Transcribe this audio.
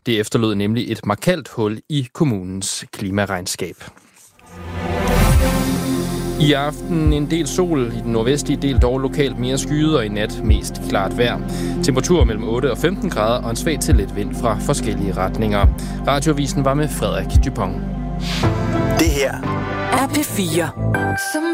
Det efterlod nemlig et markant hul i kommunens klimaregnskab. I aften en del sol, i den nordvestlige del dog lokalt mere skyet, og i nat mest klart vejr. Temperatur mellem 8 og 15 grader og en svag til let vind fra forskellige retninger. Radioavisen var med Frederik Dupont. Det her er P4.